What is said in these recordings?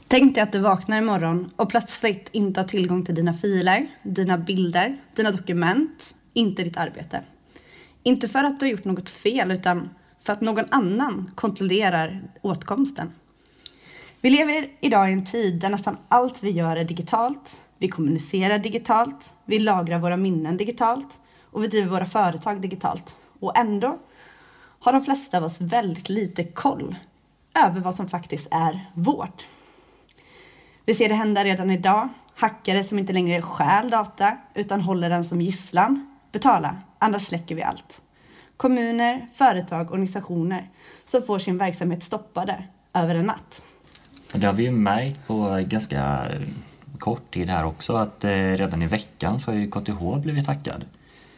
Tänk dig att du vaknar imorgon och plötsligt inte har tillgång till dina filer, dina bilder, dina dokument, inte ditt arbete. Inte för att du har gjort något fel utan för att någon annan kontrollerar åtkomsten. Vi lever idag i en tid där nästan allt vi gör är digitalt. Vi kommunicerar digitalt, vi lagrar våra minnen digitalt och vi driver våra företag digitalt. Och ändå har de flesta av oss väldigt lite koll över vad som faktiskt är vårt. Vi ser det hända redan idag. Hackare som inte längre stjäl data utan håller den som gisslan. Betala, annars släcker vi allt. Kommuner, företag, organisationer som får sin verksamhet stoppade över en natt. Det har vi ju märkt på ganska kort tid här också att redan i veckan så har ju KTH blivit hackad.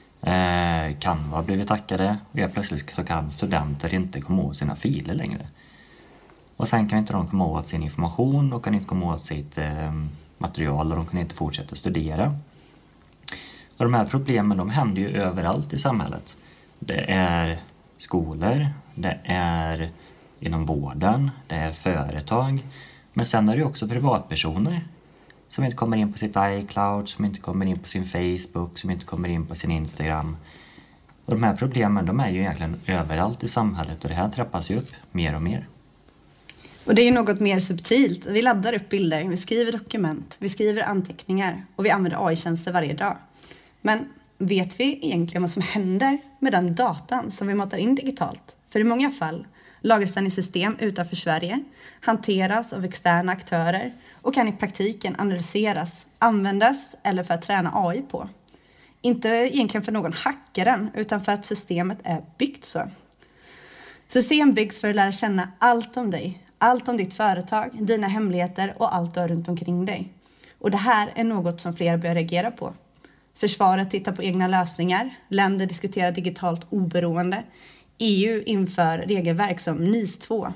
Canva har blivit hackade och plötsligt så kan studenter inte komma åt sina filer längre. Och sen kan inte de komma åt sin information och kan inte komma åt sitt material och de kan inte fortsätta studera. Och de här problemen de händer ju överallt i samhället. Det är skolor, det är inom vården, det är företag. Men sen är det också privatpersoner som inte kommer in på sitt iCloud, som inte kommer in på sin Facebook, som inte kommer in på sin Instagram. Och de här problemen de är ju egentligen överallt i samhället och det här trappas ju upp mer och mer. Och det är ju något mer subtilt. Vi laddar upp bilder, vi skriver dokument, vi skriver anteckningar och vi använder AI-tjänster varje dag. Men vet vi egentligen vad som händer med den datan som vi matar in digitalt? För i många fall lagras den i system utanför Sverige, hanteras av externa aktörer och kan i praktiken analyseras, användas eller för att träna AI på. Inte egentligen för någon hackar den utan för att systemet är byggt så. System byggs för att lära känna allt om dig. Allt om ditt företag, dina hemligheter och allt du har runt omkring dig. Och det här är något som fler börjar reagera på. Försvaret tittar på egna lösningar. Länder diskuterar digitalt oberoende. EU inför regelverk som NIS 2.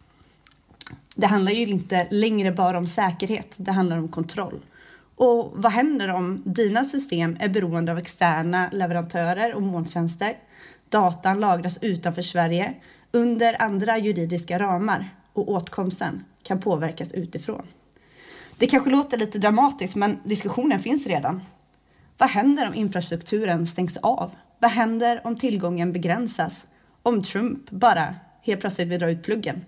Det handlar ju inte längre bara om säkerhet. Det handlar om kontroll. Och vad händer om dina system är beroende av externa leverantörer och molntjänster? Datan lagras utanför Sverige under andra juridiska ramar. Och åtkomsten kan påverkas utifrån. Det kanske låter lite dramatiskt men diskussionen finns redan. Vad händer om infrastrukturen stängs av? Vad händer om tillgången begränsas? Om Trump bara helt plötsligt vill dra ut pluggen?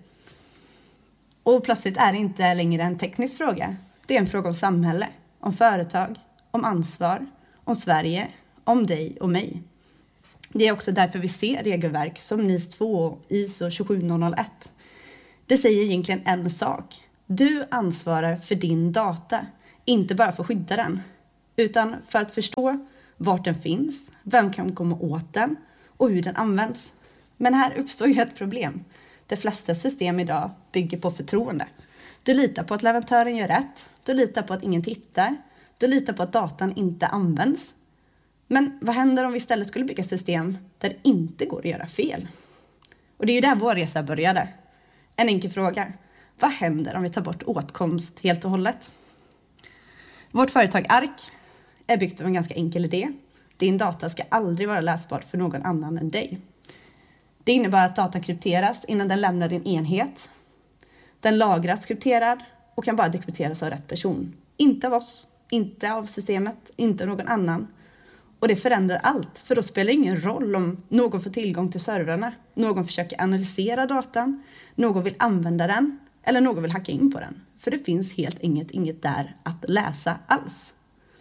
Och plötsligt är det inte längre en teknisk fråga. Det är en fråga om samhälle, om företag, om ansvar, om Sverige, om dig och mig. Det är också därför vi ser regelverk som NIS 2 och ISO 27001. Det säger egentligen en sak. Du ansvarar för din data, inte bara för att skydda den, utan för att förstå vart den finns, vem kan komma åt den och hur den används. Men här uppstår ju ett problem. De flesta system idag bygger på förtroende. Du litar på att leverantören gör rätt, du litar på att ingen tittar, du litar på att datan inte används. Men vad händer om vi istället skulle bygga system där det inte går att göra fel? Och det är ju där vår resa började. En enkel fråga. Vad händer om vi tar bort åtkomst helt och hållet? Vårt företag ARK är byggt av en ganska enkel idé. Din data ska aldrig vara läsbar för någon annan än dig. Det innebär att datan krypteras innan den lämnar din enhet. Den lagras krypterad och kan bara dekrypteras av rätt person. Inte av oss, inte av systemet, inte av någon annan. Och det förändrar allt, för då spelar det ingen roll om någon får tillgång till servrarna, någon försöker analysera datan, någon vill använda den eller någon vill hacka in på den. För det finns helt inget där att läsa alls.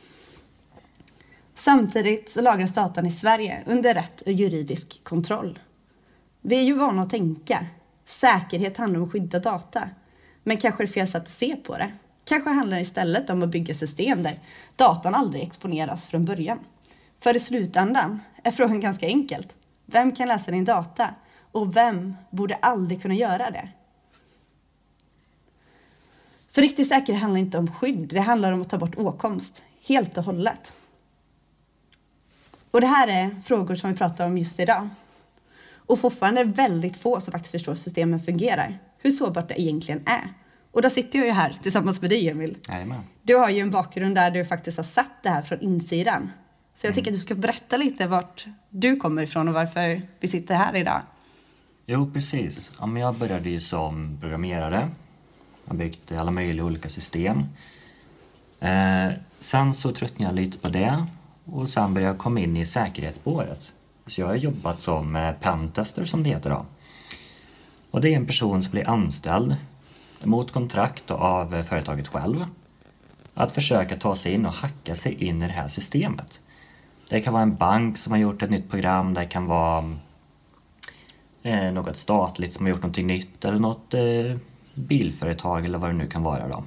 Samtidigt så lagras datan i Sverige under rätt juridisk kontroll. Vi är ju vana att tänka. Säkerhet handlar om att skydda data. Men kanske är det fel sätt att se på det. Kanske handlar det istället om att bygga system där datan aldrig exponeras från början. För i slutändan är frågan ganska enkelt. Vem kan läsa din data? Och vem borde aldrig kunna göra det? För riktig säkerhet handlar inte om skydd. Det handlar om att ta bort åtkomst. Helt och hållet. Och det här är frågor som vi pratar om just idag. Och fortfarande är det väldigt få som faktiskt förstår hur systemen fungerar. Hur sårbart det egentligen är. Och där sitter jag ju här tillsammans med dig, Emil. Jajamän. Du har ju en bakgrund där du faktiskt har sett det här från insidan. Så jag tycker att du ska berätta lite vart du kommer ifrån och varför vi sitter här idag. Jo, precis. Ja, men jag började ju som programmerare. har byggt alla möjliga olika system. Sen så tröttnade jag lite på det och sen började jag komma in i säkerhetsspåret. Så jag har jobbat som pentester som det heter då. Och det är en person som blir anställd mot kontrakt av företaget själv att försöka ta sig in och hacka sig in i det här systemet. Det kan vara en bank som har gjort ett nytt program, det kan vara något statligt som har gjort något nytt eller något bilföretag eller vad det nu kan vara då.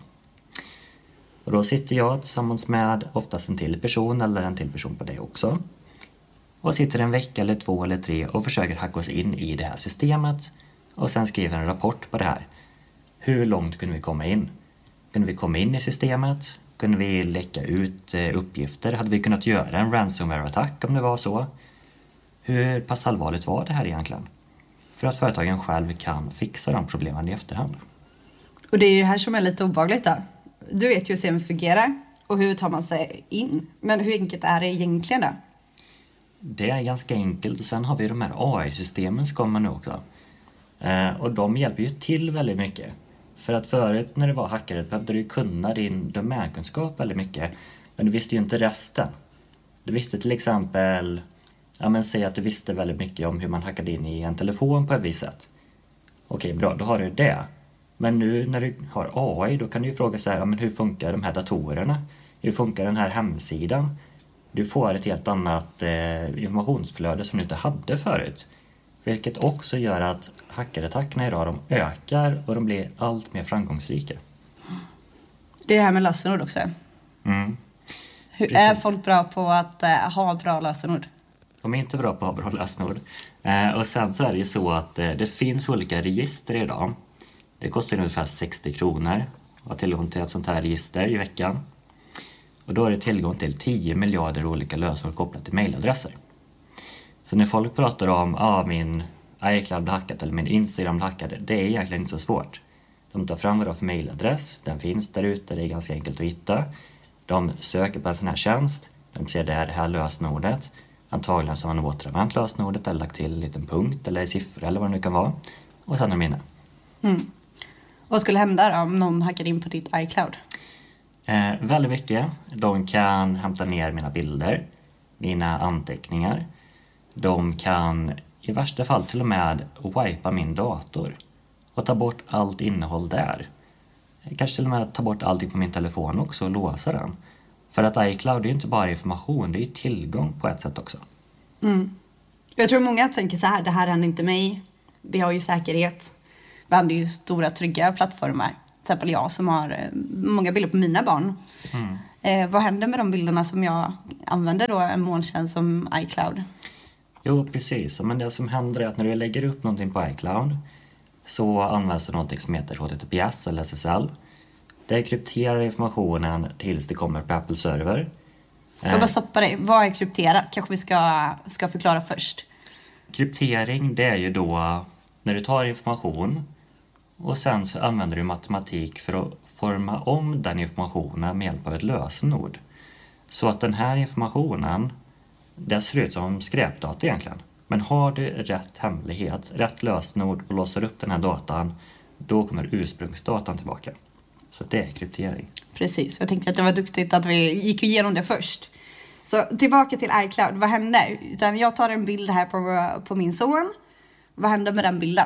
Och då sitter jag tillsammans med oftast en till person eller en till person på det också. Och sitter en vecka eller 2 eller 3 och försöker hacka oss in i det här systemet. Och sen skriver en rapport på det här. Hur långt kunde vi komma in? Kunde vi komma in i systemet? Kunde vi läcka ut uppgifter? Hade vi kunnat göra en ransomware-attack om det var så? Hur pass allvarligt var det här egentligen? För att företagen själv kan fixa de problemen i efterhand. Och det är ju det här som är lite obehagligt då. Du vet ju hur systemet fungerar och hur tar man sig in. Men hur enkelt är det egentligen då? Det är ganska enkelt. Sen har vi de här AI-systemen som kommer nu också. Och de hjälper ju till väldigt mycket. För att förut när det var hackare behövde du kunna din domänkunskap väldigt mycket. Men du visste ju inte resten. Du visste till exempel, säg att du visste väldigt mycket om hur man hackade in i en telefon på ett visst sätt. Okej, bra, då har du det. Men nu när du har AI då kan du ju fråga så här, hur funkar de här datorerna? Hur funkar den här hemsidan? Du får ett helt annat informationsflöde som du inte hade förut. Vilket också gör att hackerattackerna idag de ökar och de blir allt mer framgångsrika. Det är det här med lösenord också. Hur Precis. är folk bra på att ha bra lösenord? De är inte bra på att ha bra lösenord. Och sen så är det ju så att det finns olika register idag. Det kostar ungefär 60 kronor att ha tillgång till ett sånt här register i veckan. Och då är det tillgång till 10 miljarder olika lösenord kopplat till mailadresser. Så när folk pratar om min iCloud blir hackad eller min Instagram blir hackad, det är egentligen inte så svårt. De tar fram vad det är för mailadress, den finns där ute, det är ganska enkelt att hitta. De söker på en sån här tjänst, de ser det här lösenordet. Antagligen så har man återanvänt lösenordet eller lagt till en liten punkt eller siffror eller vad det nu kan vara. Och sen är de inne. Vad skulle hända då om någon hackar in på ditt iCloud? Väldigt mycket. De kan hämta ner mina bilder, mina anteckningar. De kan i värsta fall till och med wipa min dator och ta bort allt innehåll där. Kanske till och med ta bort allting på min telefon också och låsa den. För att iCloud är ju inte bara information, det är tillgång på ett sätt också. Jag tror många tänker så här, det här händer inte mig. Vi har ju säkerhet. Vi använder ju stora trygga plattformar. Till exempel jag som har många bilder på mina barn. Vad händer med de bilderna som jag använder då en molntjänst som iCloud? Jo, precis. Men det som händer är att när du lägger upp någonting på iCloud så används det någonting som heter HTTPS eller SSL. Det krypterar informationen tills det kommer på Apple server. Får jag bara stoppa dig? Vad är krypterat? Kanske vi ska förklara först. Kryptering, det är ju då när du tar information och sen så använder du matematik för att forma om den informationen med hjälp av ett lösenord. Så att den här informationen, det ser ut som skräpdata egentligen. Men har du rätt hemlighet, rätt lösenord och låser upp den här datan, då kommer ursprungsdatan tillbaka. Så det är kryptering. Precis, jag tänkte att det var duktigt att vi gick igenom det först. Så tillbaka till iCloud, vad händer? Utan jag tar en bild här på min son. Vad händer med den bilden?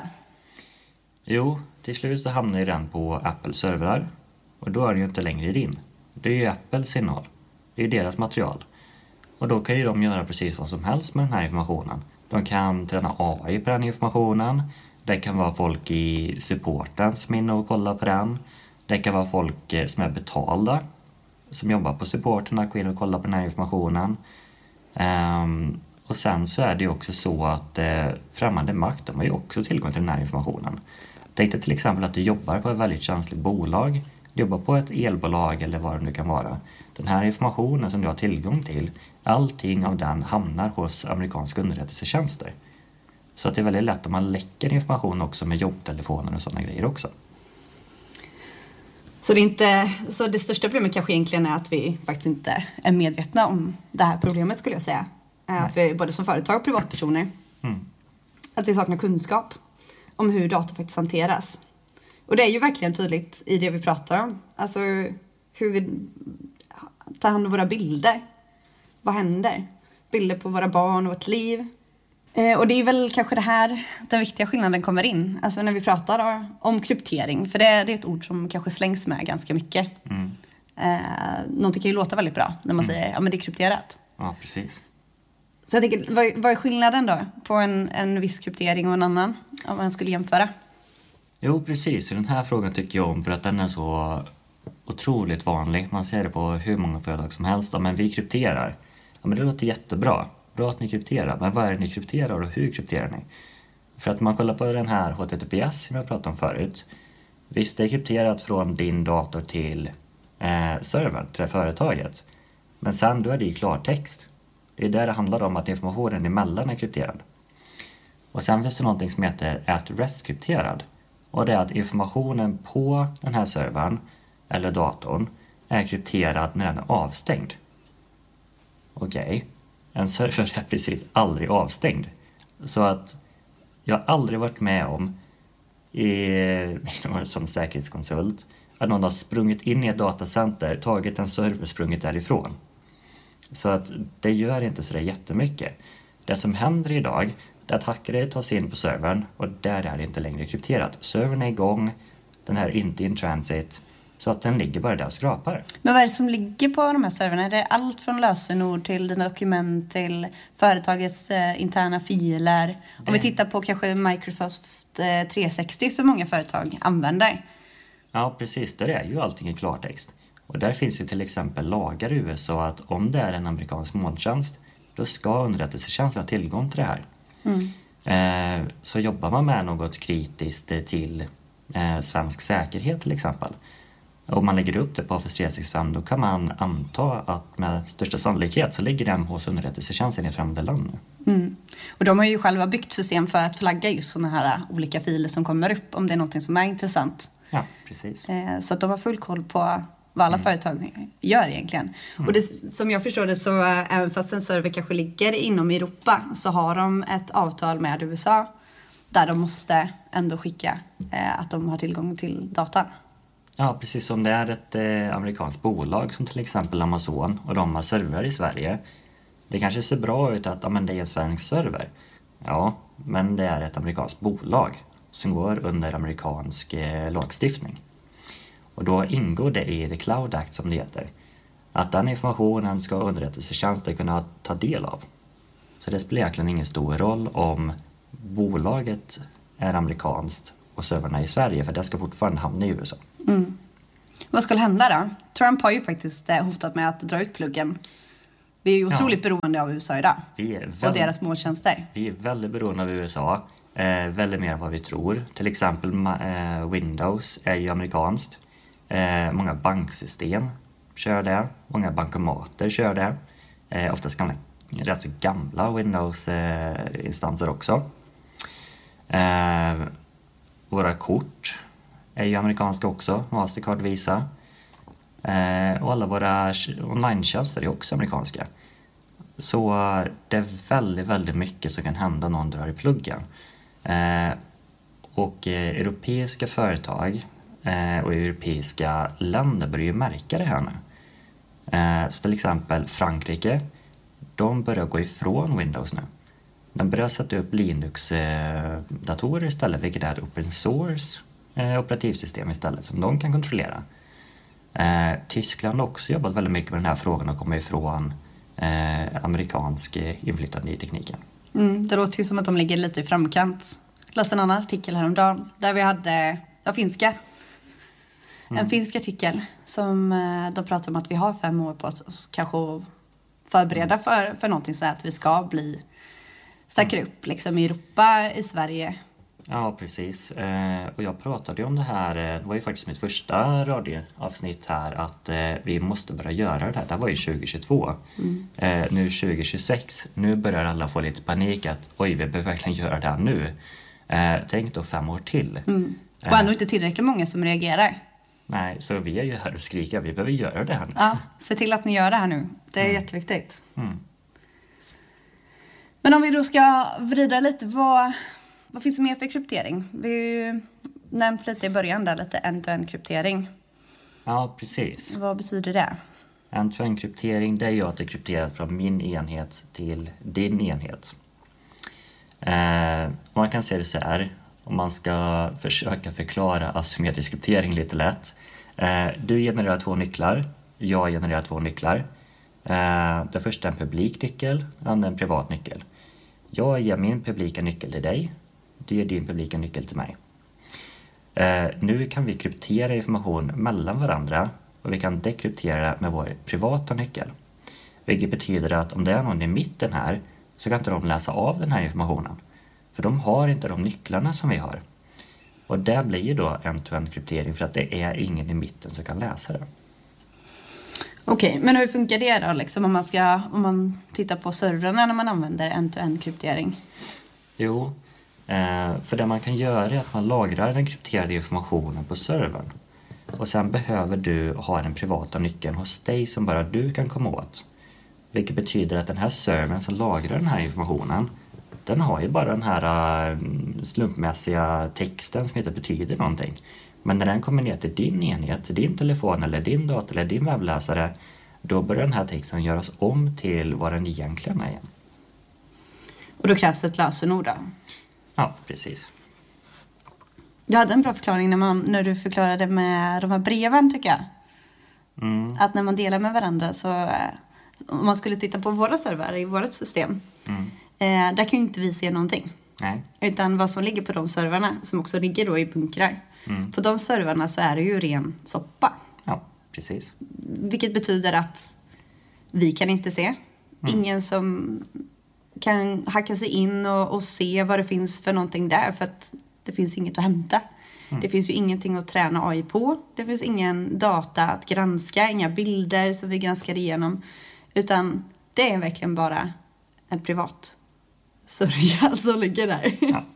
Jo, till slut så hamnar ju den på Apples servrar. Och då är den ju inte längre din. Det är ju Apples innehåll. Det är ju deras material. Och då kan ju de göra precis vad som helst med den här informationen. De kan träna AI på den informationen. Det kan vara folk i supporten som är inne och kollar på den. Det kan vara folk som är betalda som jobbar på supporten och går in och kollar på den här informationen. Och sen så är det ju också så att främmande makt, de har ju också tillgång till den här informationen. Tänk dig till exempel att du jobbar på ett väldigt känsligt bolag, du jobbar på ett elbolag eller vad det nu kan vara. Den här informationen som du har tillgång till, allting av den hamnar hos amerikanska underrättelsetjänster. Så att det är väldigt lätt om man läcker information också med jobbtelefoner och sådana grejer också. Så det största problemet kanske egentligen är att vi faktiskt inte är medvetna om det här problemet, skulle jag säga. Att vi, både som företag och privatpersoner, att vi saknar kunskap om hur data faktiskt hanteras. Och det är ju verkligen tydligt i det vi pratar om. Alltså hur vi tar hand om våra bilder. Vad händer? Bilder på våra barn och vårt liv. Och det är väl kanske det här den viktiga skillnaden kommer in. Alltså när vi pratar om kryptering. För det är ett ord som kanske slängs med ganska mycket. Någonting kan ju låta väldigt bra när man säger ja men det är krypterat. Ja, precis. Så jag tänker, vad är skillnaden då på en viss kryptering och en annan? Om man skulle jämföra. Jo, precis. Den här frågan tycker jag om för att den är så otroligt vanlig. Man ser det på hur många företag som helst. Ja, men vi krypterar. Ja, men det låter jättebra. Bra att ni krypterar. Men vad är det ni krypterar och hur krypterar ni? För att man kollar på den här HTTPS som jag pratade om förut. Visst, det är krypterat från din dator till servern, till det företaget. Men sen då är det i klartext. Det är där det handlar om att informationen emellan är krypterad. Och sen finns det någonting som heter at-rest-krypterad. Och det är att informationen på den här servern eller datorn är krypterad när den är avstängd. Okej. En server är precis aldrig avstängd. Så att jag har aldrig varit med om som säkerhetskonsult att någon har sprungit in i ett datacenter, tagit en server, sprungit därifrån. Så att det gör inte så där jättemycket. Det som händer idag är att hackare tar sig in på servern och där är det inte längre krypterat. Servern är igång, den här är inte in transit, så att den ligger bara där och skrapar. Men vad är det som ligger på de här serverna? Är det allt från lösenord till dina dokument till företagets interna filer? Om vi tittar på kanske Microsoft 360 som många företag använder. Ja, precis. Där är ju allting i klartext. Och där finns ju till exempel lagar i USA att om det är en amerikansk molntjänst, då ska underrättelsetjänsten ha tillgång till det här. Så jobbar man med något kritiskt till svensk säkerhet till exempel, och man lägger upp det på Office 365, då kan man anta att med största sannolikhet så ligger den hos underrättelsetjänsten i ett främmande land. Och de har ju själva byggt system för att flagga just sådana här olika filer som kommer upp om det är något som är intressant. Ja, precis. Så att de har full koll på vad alla företag gör egentligen. Och det, som jag förstår det så även fast en server kanske ligger inom Europa så har de ett avtal med USA där de måste ändå skicka att de har tillgång till datan. Ja, precis som det är ett amerikanskt bolag som till exempel Amazon och de har servrar i Sverige. Det kanske ser bra ut att men det är en svensk server. Ja, men det är ett amerikanskt bolag som går under amerikansk lagstiftning. Och då ingår det i The Cloud Act som det heter. Att den informationen ska underrättelsetjänster kunna ta del av. Så det spelar egentligen ingen stor roll om bolaget är amerikanskt och serverna i Sverige, för det ska fortfarande hamna i USA. Vad skulle hända då? Trump har ju faktiskt hotat med att dra ut pluggen. Vi är ju otroligt beroende av USA idag. Och deras molntjänster. Vi är väldigt beroende av USA. Väldigt mer än vad vi tror. Till exempel Windows är ju amerikanskt. Många banksystem kör det. Många bankomater kör det. Oftast rätt så gamla Windows-instanser också. Våra kort är ju amerikanska också. Mastercard, Visa. Och alla våra online-tjänster är också amerikanska. Så det är väldigt, väldigt mycket som kan hända någon drar i pluggen. Och europeiska företag och europeiska länder börjar ju märka det här nu. Så till exempel Frankrike, de börjar gå ifrån Windows nu. De börjar sätta upp Linux-datorer istället, vilket är ett open source operativsystem istället som de kan kontrollera. Tyskland har också jobbat väldigt mycket med den här frågan och kommer ifrån amerikansk inflytande i tekniken. Det låter ju som att de ligger lite i framkant. Jag läste en annan artikel häromdagen där vi hade finska. En finsk artikel som de pratar om att vi har 5 år på oss kanske att förbereda för någonting så att vi ska bli starkare upp liksom i Europa, i Sverige. Ja, precis. Och jag pratade om det här, det var ju faktiskt mitt första radioavsnitt här, att vi måste börja göra det här. Det här var ju 2022. Nu 2026, nu börjar alla få lite panik att oj, vi behöver verkligen göra det här nu. Tänk då 5 år till. Och ändå inte tillräckligt många som reagerar. Nej, så vi är ju här och skriker, vi behöver göra det här nu. Ja, se till att ni gör det här nu. Det är jätteviktigt. Men om vi då ska vrida lite, vad finns det mer för kryptering? Vi nämnt lite i början där, lite end-to-end-kryptering. Ja, precis. Vad betyder det? End-to-end-kryptering, det är ju att det är krypterat från min enhet till din enhet. Man kan se det så här, om man ska försöka förklara asymmetrisk kryptering lite lätt. Du genererar 2 nycklar, jag genererar 2 nycklar. Det första är en publik nyckel, det andra är en privat nyckel. Jag ger min publika nyckel till dig, du ger din publika nyckel till mig. Nu kan vi kryptera information mellan varandra och vi kan dekryptera med vår privata nyckel. Vilket betyder att om det är någon i mitten här så kan inte de läsa av den här informationen. För de har inte de nycklarna som vi har. Och det blir ju då end-to-end kryptering för att det är ingen i mitten som kan läsa det. Okej, men hur funkar det då liksom om man tittar på servrarna när man använder end-to-end kryptering? Jo, för det man kan göra är att man lagrar den krypterade informationen på servern. Och sen behöver du ha den privata nyckeln hos dig som bara du kan komma åt. Vilket betyder att den här servern som lagrar den här informationen, den har ju bara den här slumpmässiga texten som inte betyder någonting. Men när den kommer ner till din enhet, till din telefon eller din dator eller din webbläsare, då börjar den här texten göras om till vad den egentligen är. Och då krävs ett lösenord då? Ja, precis. Jag hade en bra förklaring när du förklarade med de här breven, tycker jag. Att när man delar med varandra så... Om man skulle titta på våra servrar i vårt system, där kan ju inte vi se någonting. Nej. Utan vad som ligger på de servrarna, som också ligger då i bunkrar. På de servrarna så är det ju ren soppa. Ja, precis. Vilket betyder att vi kan inte se. Ingen som kan hacka sig in och se vad det finns för någonting där. För att det finns inget att hämta. Det finns ju ingenting att träna AI på. Det finns ingen data att granska. Inga bilder som vi granskar igenom. Utan det är verkligen bara en privat sörja som ligger där. Ja,